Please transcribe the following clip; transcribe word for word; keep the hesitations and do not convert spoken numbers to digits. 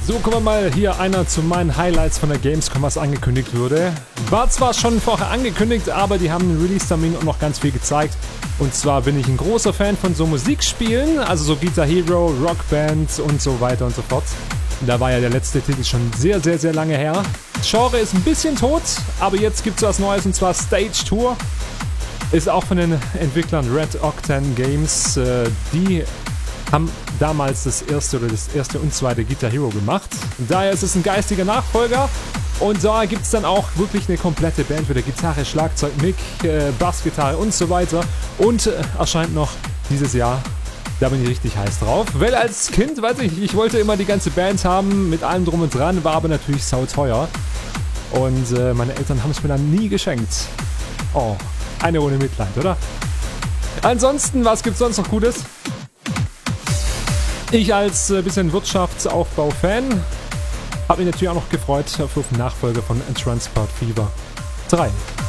So, kommen wir mal hier einer zu meinen Highlights von der Gamescom, was angekündigt wurde. War zwar schon vorher angekündigt, aber die haben einen Release-Termin und noch ganz viel gezeigt. Und zwar bin ich ein großer Fan von so Musikspielen, also so Guitar Hero, Rockband und so weiter und so fort. Da war ja der letzte Titel schon sehr, sehr, sehr lange her. Das Genre ist ein bisschen tot, aber jetzt gibt es was Neues und zwar Stage Tour. Ist auch von den Entwicklern Red Octane Games. Äh, die haben damals das erste oder das erste und zweite Guitar Hero gemacht. Daher ist es ein geistiger Nachfolger. Und da gibt es dann auch wirklich eine komplette Band für die Gitarre, Schlagzeug, Mic, äh, Bassgitarre und so weiter. Und äh, erscheint noch dieses Jahr. Da bin ich richtig heiß drauf. Weil als Kind, weiß ich, ich wollte immer die ganze Band haben, mit allem drum und dran, war aber natürlich sauteuer. Und äh, meine Eltern haben es mir dann nie geschenkt. Oh, eine ohne Mitleid, oder? Ansonsten, was gibt's sonst noch Gutes? Ich als äh, bisschen Wirtschaftsaufbau-Fan habe mich natürlich auch noch gefreut auf den Nachfolger von Transport Fever drei.